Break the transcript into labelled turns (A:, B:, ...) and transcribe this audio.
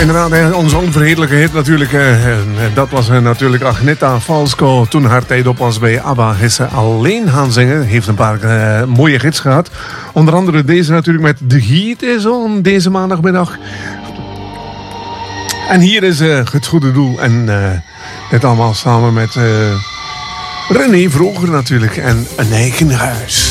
A: Inderdaad, onze onvergetelijke hit natuurlijk. Dat was natuurlijk Agneta Falsko. Toen haar tijd op was bij ABBA is ze alleen gaan zingen. Heeft een paar mooie hits gehad. Onder andere deze natuurlijk met The Heat is on deze maandagmiddag. En hier is Het Goede Doel. En dit allemaal samen met René Vroger natuurlijk. En Een Eigen Huis.